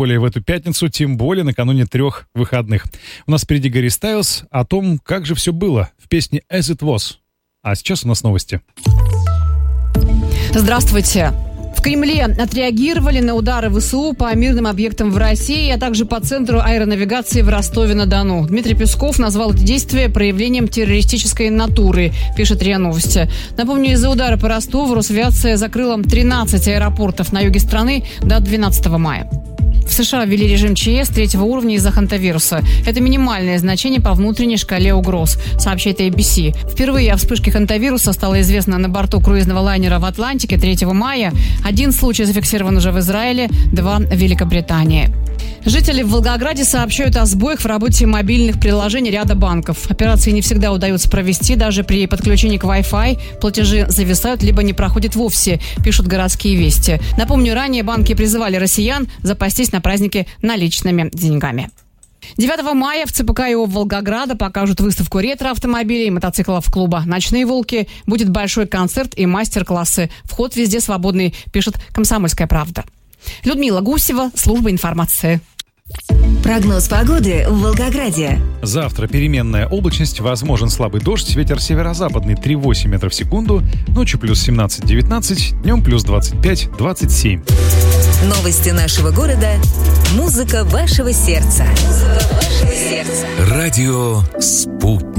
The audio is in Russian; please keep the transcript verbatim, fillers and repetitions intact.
более в эту пятницу, тем более накануне трех выходных. У нас впереди Гарри Стайлз о том, как же все было в песне «As It Was». А сейчас у нас новости. Здравствуйте. В Кремле отреагировали на удары ВСУ по мирным объектам в России, а также по центру аэронавигации в Ростове-на-Дону. Дмитрий Песков назвал эти действия проявлением террористической натуры, пишет РИА Новости. Напомню, из-за удара по Ростову Росавиация закрыла тринадцать аэропортов на юге страны до двенадцатого мая. В США ввели режим ЧС третьего уровня из-за хантавируса. Это минимальное значение по внутренней шкале угроз, сообщает эй би си. Впервые о вспышке хантавируса стало известно на борту круизного лайнера в Атлантике третьего мая. Один случай зафиксирован уже в Израиле, два в Великобритании. Жители в Волгограде сообщают о сбоях в работе мобильных приложений ряда банков. Операции не всегда удается провести, даже при подключении к Wi-Fi. Платежи зависают, либо не проходят вовсе, пишут городские вести. Напомню, ранее банки призывали россиян запастись на празднике наличными деньгами. девятого мая в ЦПК ИО Волгограда покажут выставку ретро-автомобилей и мотоциклов клуба «Ночные волки». Будет большой концерт и мастер-классы. Вход везде свободный, пишет «Комсомольская правда». Людмила Гусева, служба информации. Прогноз погоды в Волгограде. Завтра переменная облачность, возможен слабый дождь, ветер северо-западный три-восемь метров в секунду, ночью плюс семнадцать-девятнадцать, днем плюс двадцать пять-двадцать семь. Новости нашего города. Музыка вашего сердца. Музыка вашего сердца. Радио «Спутник».